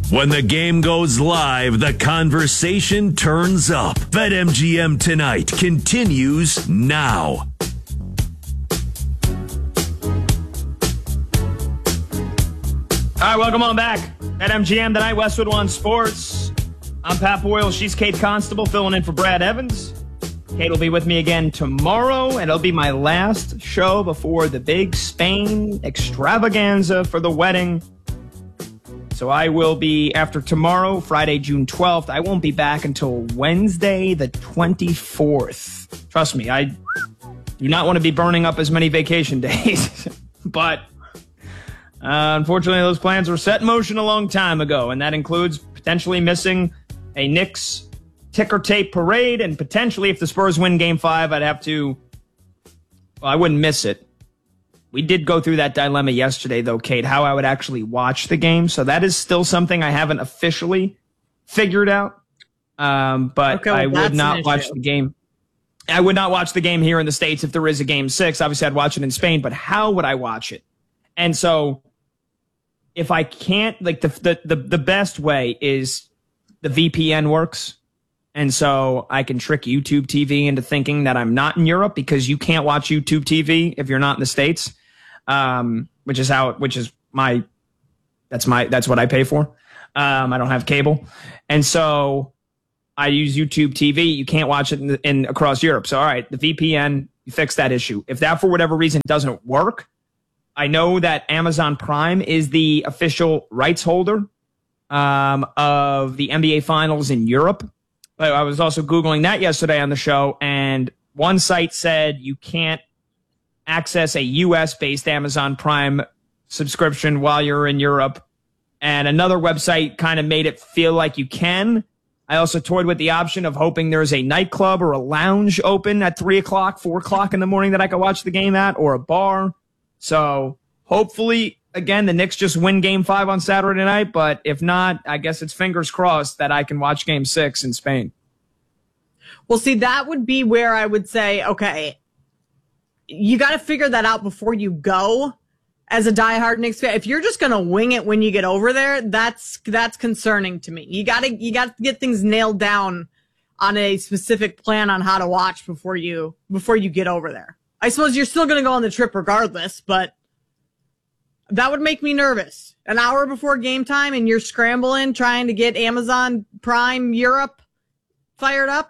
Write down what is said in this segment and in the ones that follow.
When the game goes live, the conversation turns up. BetMGM Tonight continues now. All right, welcome on back. BetMGM Tonight, Westwood One Sports. I'm Pat Boyle. She's Kate Constable, filling in for Brad Evans. Kate will be with me again tomorrow, and it'll be my last show before the big Spain extravaganza for the wedding. So I will be, after tomorrow, Friday, June 12th, I won't be back until Wednesday, the 24th. Trust me, I do not want to be burning up as many vacation days. But unfortunately, those plans were set in motion a long time ago, and that includes potentially missing a Knicks ticker tape parade, and potentially, if the Spurs win Game 5, I'd have to, well, I wouldn't miss it. We did go through that dilemma yesterday, though, Kate, how I would actually watch the game. So that is still something I haven't officially figured out. But okay, well, I would not watch the game. I would not watch the game here in the States if there is a Game 6. Obviously, I'd watch it in Spain, but how would I watch it? And so if I can't, like, the best way is the VPN works. And so I can trick YouTube TV into thinking that I'm not in Europe, because you can't watch YouTube TV if you're not in the States. That's what I pay for. I don't have cable. And so I use YouTube TV. You can't watch it in across Europe. So, all right, the VPN, you fix that issue. If that for whatever reason doesn't work, I know that Amazon Prime is the official rights holder, of the NBA Finals in Europe. I was also Googling that yesterday on the show, and one site said you can't access a U.S.-based Amazon Prime subscription while you're in Europe, and another website kind of made it feel like you can. I also toyed with the option of hoping there's a nightclub or a lounge open at 3 o'clock, 4 o'clock in the morning that I could watch the game at, or a bar. So hopefully, again, the Knicks just win Game 5 on Saturday night, but if not, I guess it's fingers crossed that I can watch Game 6 in Spain. Well, see, that would be where I would say, okay, you got to figure that out before you go as a diehard Knicks fan. If you're just going to wing it when you get over there, that's concerning to me. You got to get things nailed down on a specific plan on how to watch before you get over there. I suppose you're still going to go on the trip regardless, but that would make me nervous. An hour before game time and you're scrambling, trying to get Amazon Prime Europe fired up.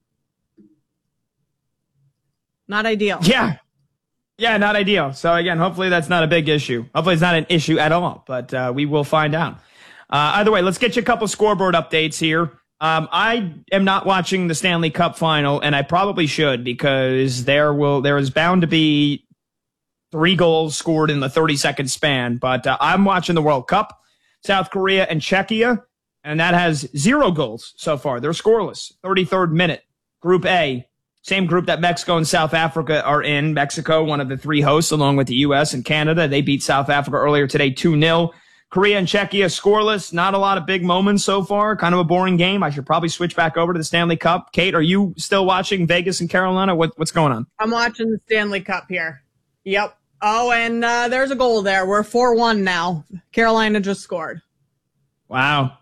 Not ideal. Yeah, not ideal. So again, hopefully that's not a big issue. Hopefully it's not an issue at all, but we will find out. Either way, let's get you a couple scoreboard updates here. I am not watching the Stanley Cup final, and I probably should, because there is bound to be 3 goals scored in the 30-second span. But I'm watching the World Cup, South Korea and Czechia, and that has 0 goals so far. They're scoreless. 33rd minute, Group A. Same group that Mexico and South Africa are in. Mexico, one of the 3 hosts, along with the U.S. and Canada. They beat South Africa earlier today 2-0. Korea and Czechia scoreless. Not a lot of big moments so far. Kind of a boring game. I should probably switch back over to the Stanley Cup. Kate, are you still watching Vegas and Carolina? What's going on? I'm watching the Stanley Cup here. Yep. Oh, and there's a goal there. We're 4-1 now. Carolina just scored. Wow.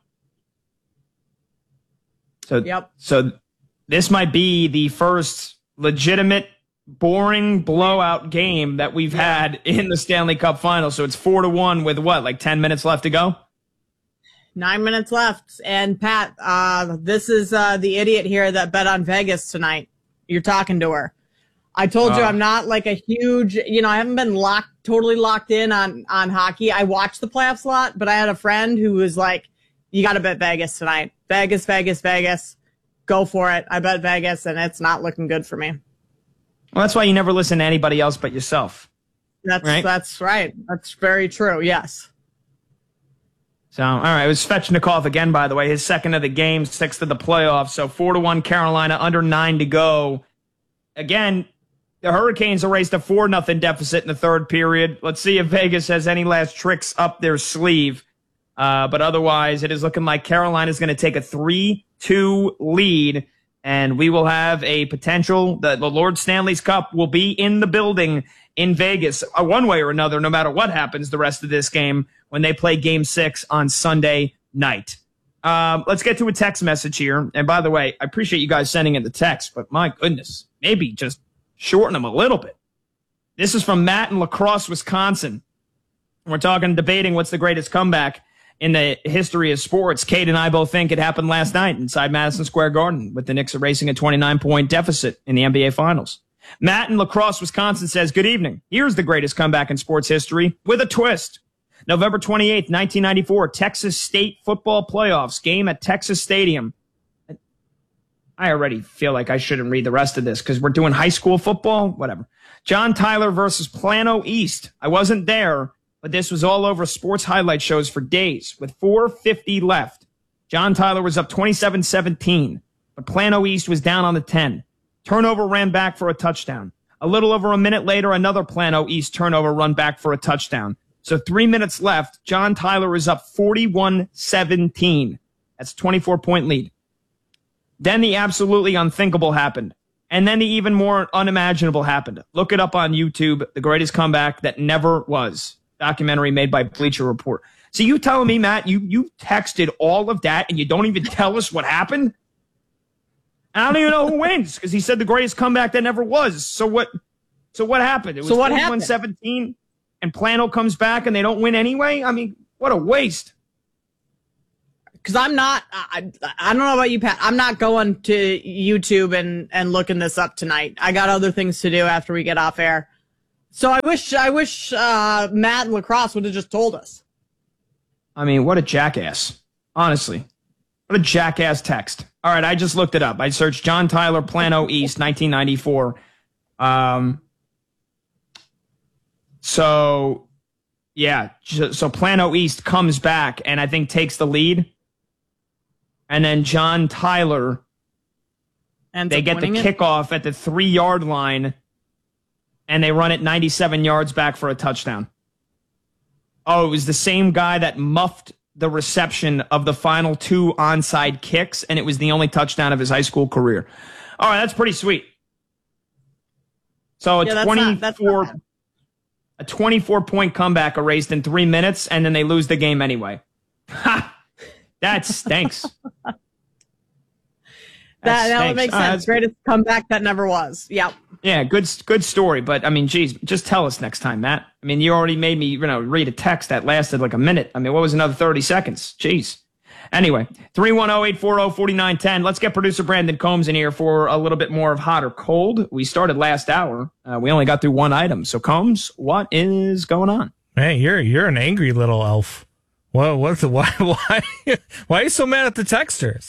Yep. So this might be the first legitimate, boring blowout game that we've had in the Stanley Cup final. So it's 4-1 with what, like 10 minutes left to go? 9 minutes left. And Pat, this is the idiot here that bet on Vegas tonight. You're talking to her. I told you I'm not like a huge, I haven't been totally locked in on hockey. I watch the playoffs a lot, but I had a friend who was like, you got to bet Vegas tonight. Vegas, Vegas, Vegas. Go for it. I bet Vegas, and it's not looking good for me. Well, that's why you never listen to anybody else but yourself. That's right. That's very true. Yes. So, all right. It was Svechnikov again, by the way. His second of the game, 6th of the playoffs. So 4-1 Carolina, under 9 to go. Again, the Hurricanes erased a 4-0 deficit in the third period. Let's see if Vegas has any last tricks up their sleeve. But otherwise, it is looking like Carolina's going to take a 3-2 lead, and we will have a potential that the Lord Stanley's Cup will be in the building in Vegas one way or another, no matter what happens the rest of this game when they play Game 6 on Sunday night. Let's get to a text message here. And by the way, I appreciate you guys sending in the text, but my goodness, maybe just shorten them a little bit. This is from Matt in La Crosse, Wisconsin. We're debating what's the greatest comeback in the history of sports. Kate and I both think it happened last night inside Madison Square Garden with the Knicks erasing a 29-point deficit in the NBA Finals. Matt in La Crosse, Wisconsin says, good evening. Here's the greatest comeback in sports history with a twist. November 28th, 1994, Texas State football playoffs, game at Texas Stadium. I already feel like I shouldn't read the rest of this because we're doing high school football. Whatever. John Tyler versus Plano East. I wasn't there, but this was all over sports highlight shows for days. With 4:50 left, John Tyler was up 27-17, but Plano East was down on the 10. Turnover ran back for a touchdown. A little over a minute later, another Plano East turnover run back for a touchdown. So 3 minutes left. John Tyler is up 41-17. That's a 24-point lead. Then the absolutely unthinkable happened. And then the even more unimaginable happened. Look it up on YouTube. The greatest comeback that never was. Documentary made by Bleacher Report. So you telling me, Matt, you texted all of that and you don't even tell us what happened? I don't even know who wins because he said the greatest comeback that never was. So what happened? It was 41-17 and Plano comes back and they don't win anyway? I mean, what a waste. Because I don't know about you, Pat. I'm not going to YouTube and looking this up tonight. I got other things to do after we get off air. So I wish Matt and La Crosse would have just told us. I mean, what a jackass. Honestly. What a jackass text. All right, I just looked it up. I searched John Tyler, Plano East, 1994. So Plano East comes back and I think takes the lead. And then John Tyler, and they get the kickoff at the 3-yard line, and they run it 97 yards back for a touchdown. Oh, it was the same guy that muffed the reception of the final 2 onside kicks, and it was the only touchdown of his high school career. All right, that's pretty sweet. So a 24-point comeback erased in 3 minutes, and then they lose the game anyway. Ha! That stinks. That would make sense. Greatest comeback that never was. Yep. Yeah, good story. But, I mean, geez, just tell us next time, Matt. I mean, you already made me, read a text that lasted like a minute. I mean, what was another 30 seconds? Jeez. Anyway, 310-840-4910. Let's get producer Brandon Combs in here for a little bit more of hot or cold. We started last hour. We only got through one item. So, Combs, what is going on? Hey, you're an angry little elf. Why are you so mad at the texters?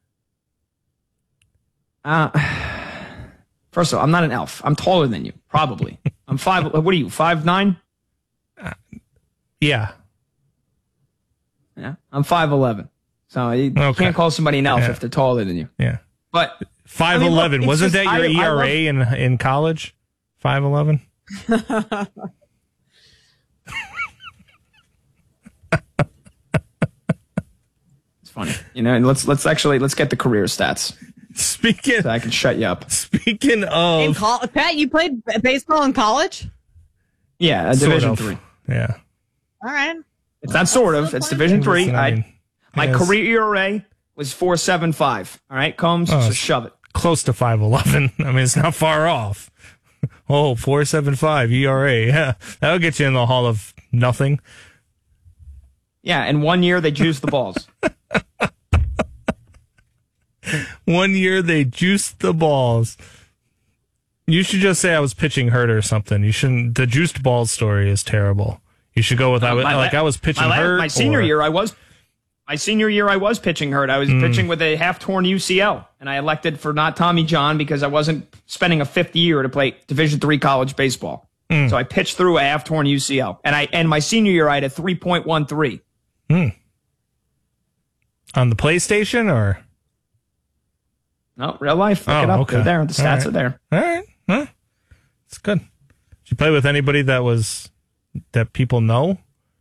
First of all, I'm not an elf. I'm taller than you, probably. I'm 5. What are you, 5'9"? Yeah. Yeah, I'm 5'11". So you can't call somebody an elf if they're taller than you. Yeah. But 5'11". Wasn't that your ERA in college? 5'11"? Funny, let's get the career stats. So I can shut you up. Speaking of Pat, you played baseball in college? Yeah, Division III. Yeah. All right. It's not sort of. It's Division III. My career ERA was 4.75. All right, Combs, so shove it. Close to 5.11. I mean, it's not far off. 4.75 ERA. Yeah, that'll get you in the Hall of Nothing. Yeah, and 1 year they juiced the balls. 1 year they juiced the balls. You should just say I was pitching hurt or something. You shouldn't. The juiced balls story is terrible. You should go with I was pitching hurt. My senior year I was pitching hurt. I was pitching with a half-torn UCL, and I elected for not Tommy John because I wasn't spending a fifth year to play Division III college baseball. So I pitched through a half-torn UCL, and my senior year I had a 3.13. On the PlayStation or? No, real life. Look it up. Okay. They're there. The stats are there. All right. Huh? It's good. Did you play with anybody that people know?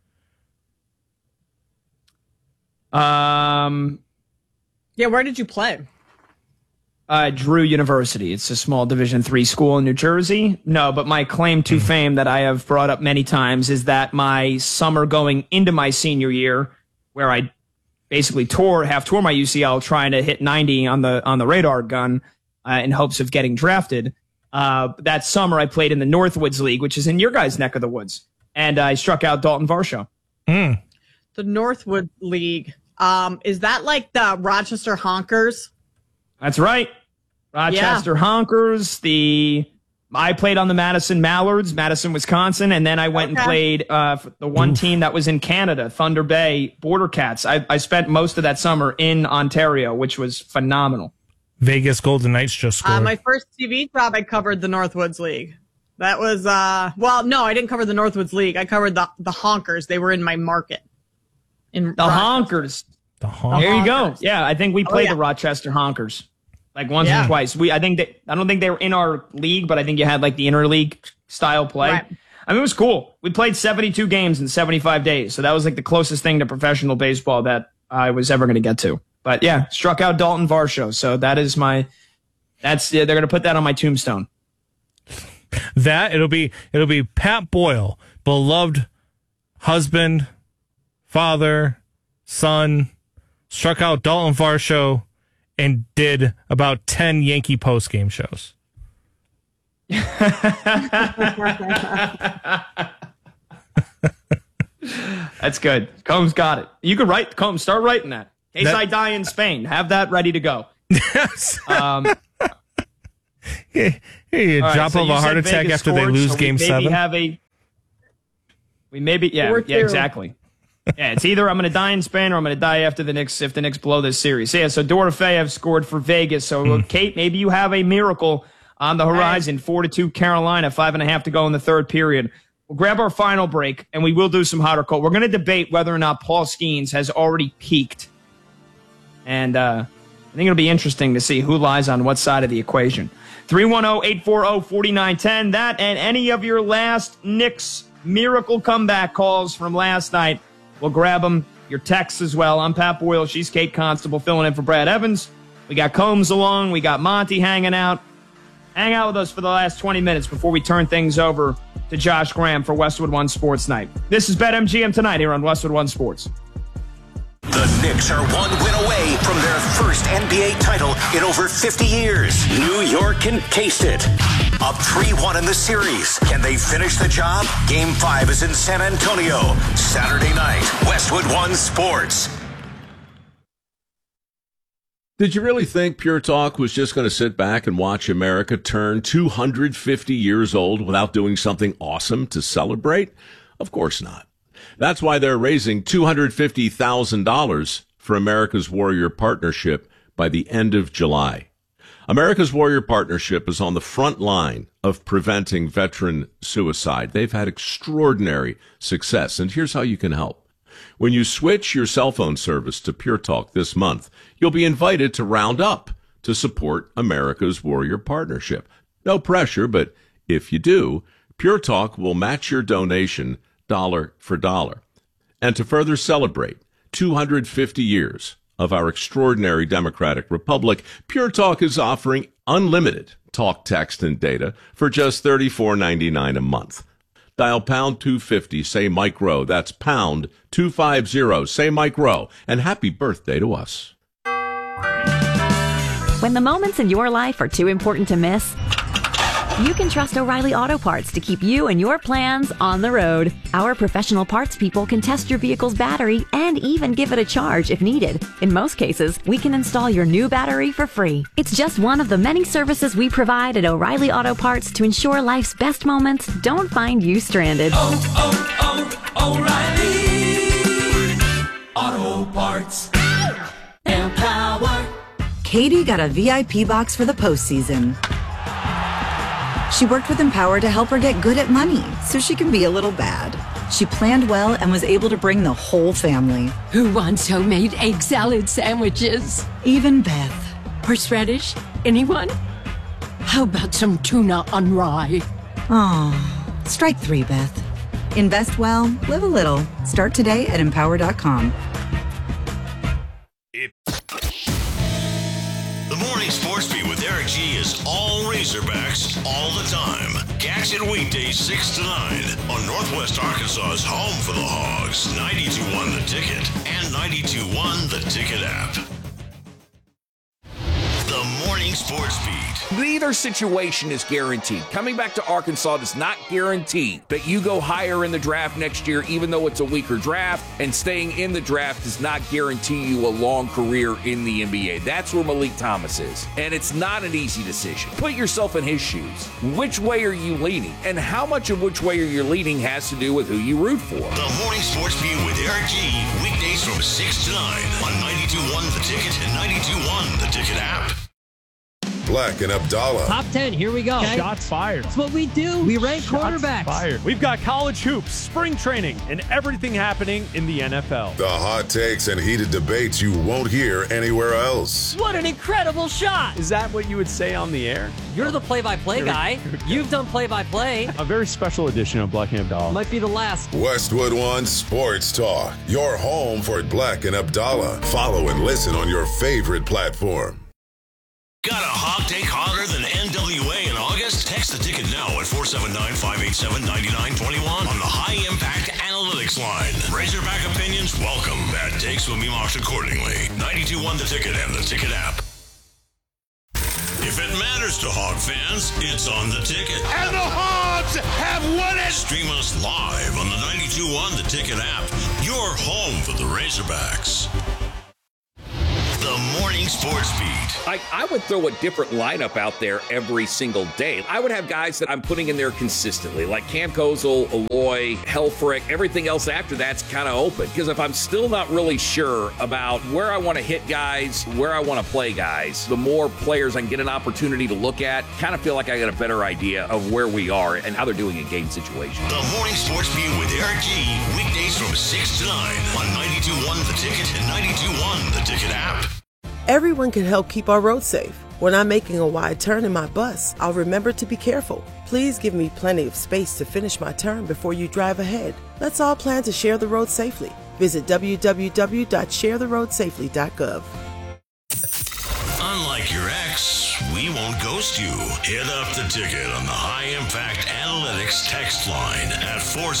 Yeah, where did you play? Drew University. It's a small Division III school in New Jersey. No, but my claim to fame that I have brought up many times is that my summer going into my senior year, where I basically half tore my UCL trying to hit 90 on the radar gun in hopes of getting drafted. That summer, I played in the Northwoods League, which is in your guys' neck of the woods, and I struck out Dalton Varsho. The Northwood League. Is that like the Rochester Honkers? That's right. Rochester Honkers. I played on the Madison Mallards, Madison, Wisconsin, and then I went and played for the one team that was in Canada, Thunder Bay Border Cats. I spent most of that summer in Ontario, which was phenomenal. Vegas Golden Knights just scored. My first TV job, I covered the Northwoods League. That was, no, I didn't cover the Northwoods League. I covered the Honkers. They were in my market. Honkers. There you go. Yeah, I think we played the Rochester Honkers like once or twice. I don't think they were in our league, but I think you had like the interleague style play. Right. I mean, it was cool. We played 72 games in 75 days. So that was like the closest thing to professional baseball that I was ever going to get to. But yeah, struck out Dalton Varsho. So that is they're going to put that on my tombstone. It'll be Pat Boyle, beloved husband, father, son, struck out Dalton Varsho, and did about 10 Yankee postgame shows. That's good. Combs got it. You could write, Combs, start writing that. In case I die in Spain, have that ready to go. Yes. You drop of a heart attack Vegas after scored, they lose so game 7. Exactly. Yeah, it's either I'm going to die in Spain or I'm going to die after the Knicks if the Knicks blow this series. Yeah, so Dorofeyev scored for Vegas. So, Kate, maybe you have a miracle on the horizon. 4-2 Carolina, 5.5 to go in the third period. We'll grab our final break, and we will do some hot or cold. We're going to debate whether or not Paul Skeens has already peaked. And I think it'll be interesting to see who lies on what side of the equation. 310-840-4910. That and any of your last Knicks miracle comeback calls from last night. We'll grab them. Your texts as well. I'm Pat Boyle. She's Kate Constable filling in for Brad Evans. We got Combs along. We got Monty hanging out. Hang out with us for the last 20 minutes before we turn things over to Josh Graham for Westwood One Sports Night. This is BetMGM Tonight here on Westwood One Sports. The Knicks are one win away from their first NBA title in over 50 years. New York can taste it. Up 3-1 in the series. Can they finish the job? Game 5 is in San Antonio. Saturday night, Westwood One Sports. Did you really think Pure Talk was just going to sit back and watch America turn 250 years old without doing something awesome to celebrate? Of course not. That's why they're raising $250,000 for America's Warrior Partnership by the end of July. America's Warrior Partnership is on the front line of preventing veteran suicide. They've had extraordinary success, and here's how you can help. When you switch your cell phone service to Pure Talk this month, you'll be invited to round up to support America's Warrior Partnership. No pressure, but if you do, Pure Talk will match your donation dollar for dollar. And to further celebrate 250 years of our extraordinary democratic republic, Pure Talk is offering unlimited talk, text, and data for just $34.99 a month. Dial pound 250, say Mike Rowe. That's pound 250, say Mike Rowe. And happy birthday to us. When the moments in your life are too important to miss, you can trust O'Reilly Auto Parts to keep you and your plans on the road. Our professional parts people can test your vehicle's battery and even give it a charge if needed. In most cases, we can install your new battery for free. It's just one of the many services we provide at O'Reilly Auto Parts to ensure life's best moments don't find you stranded. O'Reilly Auto Parts. Empower. Katie got a VIP box for the postseason. She worked with Empower to help her get good at money so she can be a little bad. She planned well and was able to bring the whole family. Who wants homemade egg salad sandwiches? Even Beth. Horseradish? Anyone? How about some tuna on rye? Oh, strike 3, Beth. Invest well, live a little. Start today at Empower.com. The Morning Sports Beat with Eric G is all Razorbacks all the time. Catch it weekdays 6 to 9 on Northwest Arkansas's home for the Hogs, 92.1 The Ticket and 92.1 The Ticket app. The Morning Sports Beat. Neither situation is guaranteed. Coming back to Arkansas does not guarantee that you go higher in the draft next year, even though it's a weaker draft, and staying in the draft does not guarantee you a long career in the NBA. That's where Malik Thomas is, and it's not an easy decision. Put yourself in his shoes. Which way are you leaning? And how much of which way you're leaning has to do with who you root for. The Morning Sports Beat with Eric G. Weekdays from 6 to 9 on 92.1 The Ticket and 92.1 The Ticket app. Black and Abdallah. Top 10, here we go. Okay. Shots fired. That's what we do. We rank quarterbacks. Fired. We've got college hoops, spring training, and everything happening in the NFL. The hot takes and heated debates you won't hear anywhere else. What an incredible shot. Is that what you would say on the air? You're the play-by-play guy. You've done play-by-play. A very special edition of Black and Abdallah. Might be the last. Westwood One Sports Talk. Your home for Black and Abdallah. Follow and listen on your favorite platform. Got a hot take hotter than NWA in August? Text the ticket now at 479-587-9921 on the High Impact Analytics line. Razorback opinions welcome. Bad takes will be marked accordingly. 92.1 The Ticket and the Ticket app. If it matters to Hog fans, it's on The Ticket. And the Hogs have won it! Stream us live on the 92.1 The Ticket app. Your home for the Razorbacks. The Morning Sports Beat. I would throw a different lineup out there every single day. I would have guys that I'm putting in there consistently, like Cam Kozel, Aloy, Helfrich. Everything else after that's kind of open. Because if I'm still not really sure about where I want to hit guys, where I want to play guys, the more players I can get an opportunity to look at, kind of feel like I got a better idea of where we are and how they're doing in game situations. The Morning Sports Beat with Eric G. Weekdays from 6 to 9 on 92.1 The Ticket and 92.1 The Ticket app. Everyone can help keep our roads safe. When I'm making a wide turn in my bus, I'll remember to be careful. Please give me plenty of space to finish my turn before you drive ahead. Let's all plan to share the road safely. Visit www.sharetheroadsafely.gov. Unlike your ex, we won't ghost you. Hit up The Ticket on the High Impact Analytics text line at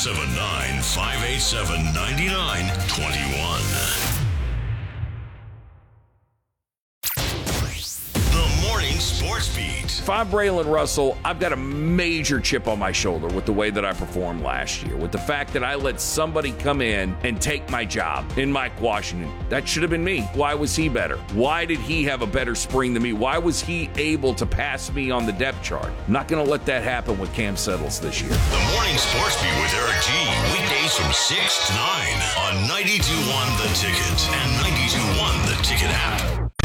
479-587-9921. Sports Beat. If I'm Braylon Russell, I've got a major chip on my shoulder with the way that I performed last year, with the fact that I let somebody come in and take my job in Mike Washington. That should have been me. Why was he better? Why did he have a better spring than me? Why was he able to pass me on the depth chart? I'm not going to let that happen with Cam Settles this year. The Morning Sports Beat with Eric G. Weekdays from 6 to 9 on 92.1 The Ticket and